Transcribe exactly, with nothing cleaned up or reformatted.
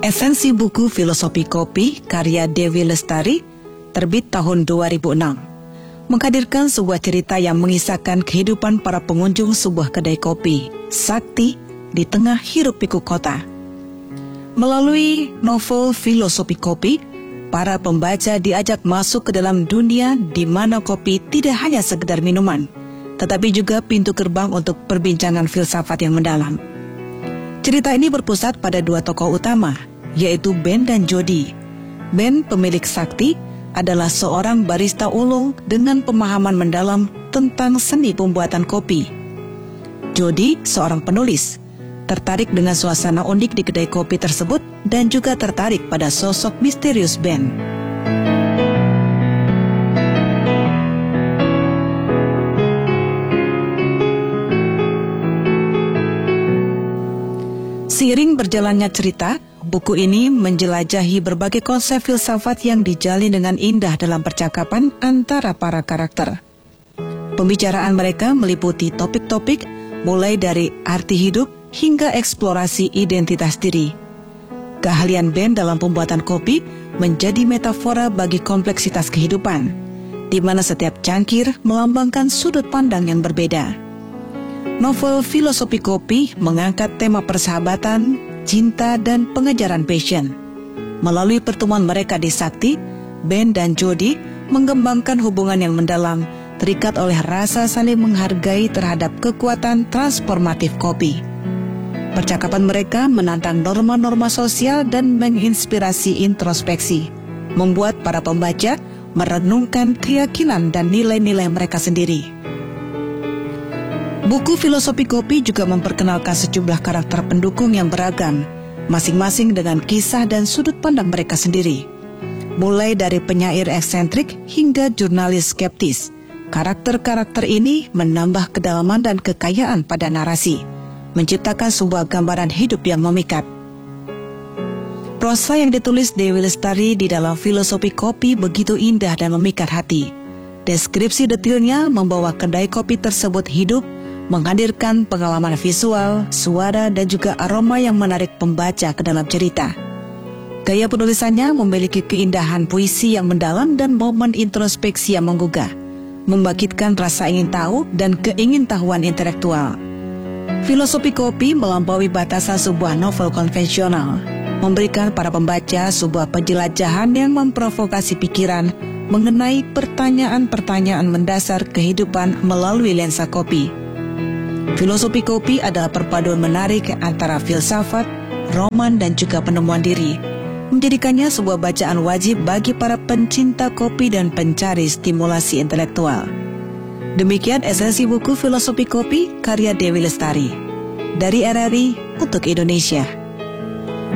Esensi buku Filosofi Kopi karya Dewi Lestari, terbit tahun dua ribu enam, menghadirkan sebuah cerita yang mengisahkan kehidupan para pengunjung sebuah kedai kopi, Sakti, di tengah hiruk-pikuk kota. Melalui novel Filosofi Kopi, para pembaca diajak masuk ke dalam dunia di mana kopi tidak hanya sekedar minuman, tetapi juga pintu gerbang untuk perbincangan filsafat yang mendalam. Cerita ini berpusat pada dua tokoh utama, yaitu Ben dan Jody. Ben, pemilik Sakti, adalah seorang barista ulung dengan pemahaman mendalam tentang seni pembuatan kopi. Jody, seorang penulis, tertarik dengan suasana unik di kedai kopi tersebut dan juga tertarik pada sosok misterius Ben. Seiring berjalannya cerita, buku ini menjelajahi berbagai konsep filsafat yang dijalin dengan indah dalam percakapan antara para karakter. Pembicaraan mereka meliputi topik-topik mulai dari arti hidup hingga eksplorasi identitas diri. Keahlian Ben dalam pembuatan kopi menjadi metafora bagi kompleksitas kehidupan, di mana setiap cangkir melambangkan sudut pandang yang berbeda. Novel Filosofi Kopi mengangkat tema persahabatan, cinta, dan pengejaran passion. Melalui pertemuan mereka di Sakti, Ben dan Jody mengembangkan hubungan yang mendalam, terikat oleh rasa saling menghargai terhadap kekuatan transformatif kopi. Percakapan mereka menantang norma-norma sosial dan menginspirasi introspeksi, membuat para pembaca merenungkan keyakinan dan nilai-nilai mereka sendiri. Buku Filosofi Kopi juga memperkenalkan sejumlah karakter pendukung yang beragam, masing-masing dengan kisah dan sudut pandang mereka sendiri. Mulai dari penyair eksentrik hingga jurnalis skeptis, karakter-karakter ini menambah kedalaman dan kekayaan pada narasi, menciptakan sebuah gambaran hidup yang memikat. Prosa yang ditulis Dewi Lestari di dalam Filosofi Kopi begitu indah dan memikat hati. Deskripsi detailnya membawa kedai kopi tersebut hidup, menghadirkan pengalaman visual, suara, dan juga aroma yang menarik pembaca ke dalam cerita. Gaya penulisannya memiliki keindahan puisi yang mendalam dan momen introspeksi yang menggugah, membangkitkan rasa ingin tahu dan keingintahuan intelektual. Filosofi Kopi melampaui batasan sebuah novel konvensional, memberikan para pembaca sebuah penjelajahan yang memprovokasi pikiran mengenai pertanyaan-pertanyaan mendasar kehidupan melalui lensa kopi. Filosofi Kopi adalah perpaduan menarik antara filsafat, roman, dan juga penemuan diri, menjadikannya sebuah bacaan wajib bagi para pencinta kopi dan pencari stimulasi intelektual. Demikian esensi buku Filosofi Kopi karya Dewi Lestari. Dari R R I untuk Indonesia.